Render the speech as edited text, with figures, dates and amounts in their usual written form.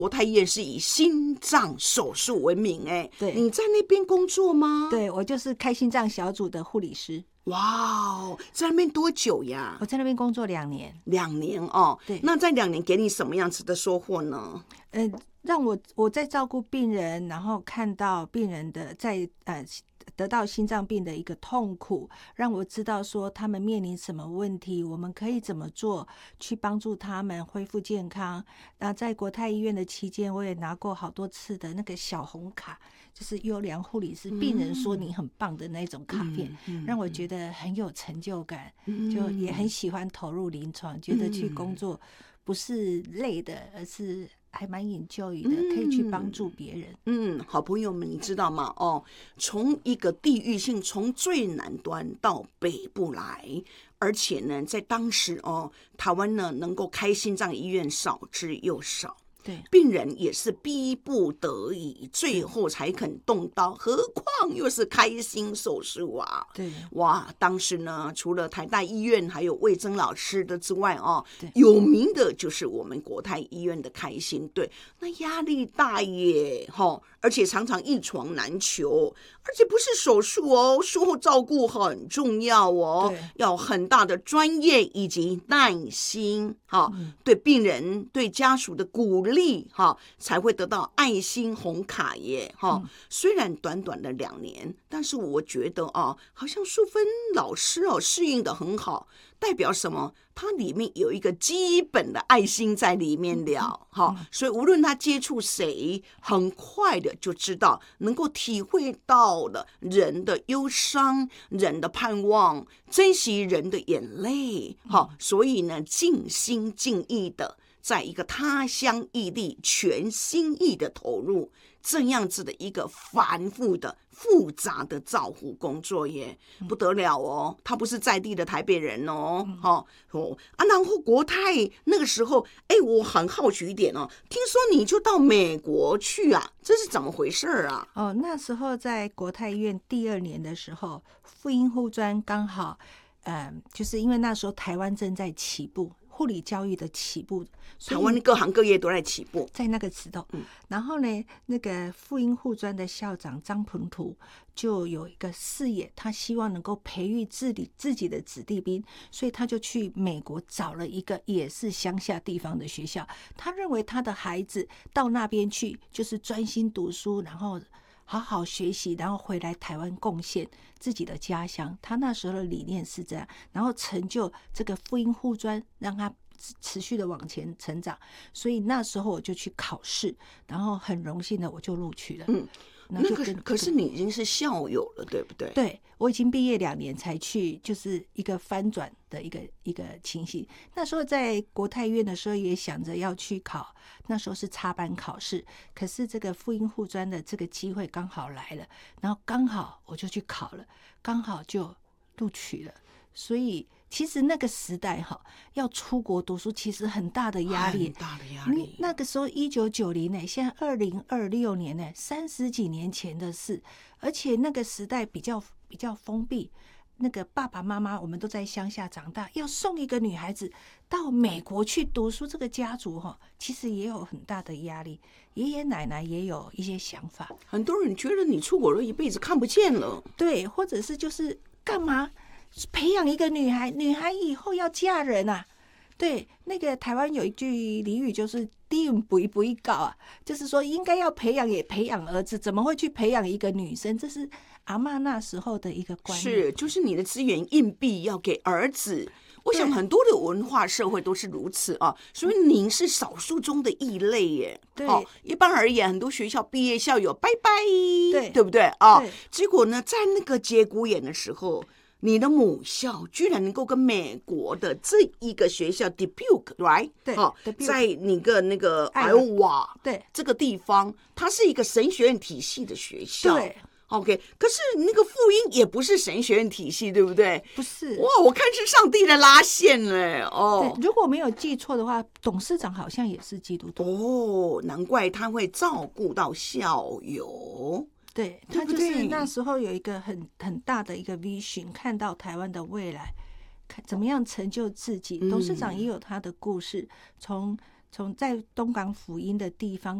国泰医院是以心脏手术闻名， 对， 你在那边工作吗？ 对，我就是开心脏小组的护理师。 哇，在那边多久呀？ 我在那边工作2年。 2年哦。 对， 那在2年给你什么样子的收获呢？ 让我在照顾病人，然后看到病人的得到心脏病的一个痛苦，让我知道说他们面临什么问题，我们可以怎么做去帮助他们恢复健康。那在国泰医院的期间，我也拿过好多次的那个小红卡，就是优良护理师，病人说你很棒的那种卡片，让我觉得很有成就感，就也很喜欢投入临床，觉得去工作不是累的，而是还蛮enjoy的，可以去帮助别人。 好朋友们，你知道吗？从一个地域性，从最南端到北部来，而且呢，在当时台湾呢能够开心脏医院少之又少。 对， 病人也是逼不得已，最后才肯动刀，何况又是开心手术啊！ 对， 哇，当时呢，除了台大医院还有魏征老师的之外有名的就是我们国泰医院的开心队，那压力大耶，而且常常一床难求，而且不是手术术后照顾很重要要很大的专业以及耐心，对病人对家属的鼓励才会得到爱心红卡耶虽然短短的2年，但是我觉得好像淑芬老师适应的很好，代表什么？它里面有一个基本的爱心在里面了所以无论他接触谁，很快的就知道，能够体会到了人的忧伤，人的盼望，珍惜人的眼泪所以呢，尽心尽意的在一个他乡异地全心意的投入这样子的一个繁复的复杂的照护工作耶，不得了他不是在地的台北人然后国泰那个时候我很好奇一点听说你就到美国去啊，这是怎么回事啊？ 那时候在国泰医院第2年的时候，妇婴护专刚好就是因为那时候台湾正在起步，护理教育的起步， 台湾各行各业都在起步， 在那个时候然后呢，那个妇婴护专的校长张鹏图就有一个视野，他希望能够培育自己的子弟兵，所以他就去美国找了一个也是乡下地方的学校，他认为他的孩子到那边去就是专心读书，然后好好学习，然后回来台湾贡献自己的家乡。他那时候的理念是这样，然后成就这个妇婴护专，让他持续的往前成长。所以那时候我就去考试，然后很荣幸的我就录取了。 可是你已经是校友了，对不对？ 对，我已经毕业2年才去，就是一个翻转的一个情形。那时候在国泰医院的时候也想着要去考，那时候是插班考试，可是这个妇婴护专的这个机会刚好来了，然后刚好我就去考了，刚好就录取了。所以其实那个时代要出国读书其实很大的压力， 很大的压力。 那个时候1990年，现在2026年呢，30几年前的事，而且那个时代比较封闭。那个爸爸妈妈我们都在乡下长大，要送一个女孩子到美国去读书，这个家族其实也有很大的压力，爷爷奶奶也有一些想法。 很多人觉得你出国了一辈子看不见了， 对，或者是就是干嘛培养一个女孩以后要嫁人啊。对，那个台湾有一句俚语就是定不一搞啊，就是说应该要培养也培养儿子，怎么会去培养一个女生？这是阿嬷那时候的一个观念。 是，就是你的资源硬币要给儿子。我想很多的文化社会都是如此所以您是少数中的异类耶。 对， 一般而言，很多学校毕业校友拜拜，对不对对。 结果呢，在那个节骨眼的时候，你的母校居然能够跟美国的这一个学校 Dubuque right 对在那个艾奥瓦对这个地方，它是一个神学院体系的学校。 对。 OK， 可是那个妇婴也不是神学院体系，对不对？ 不是。 哇，我看是上帝的拉线嘞。 对，如果没有记错的话，董事长好像也是基督徒。 难怪他会照顾到校友。 对，他就是那时候有一个很大的一个 vision， 看到台湾的未来，怎么样成就自己。董事长也有他的故事，从从在东港辅英的地方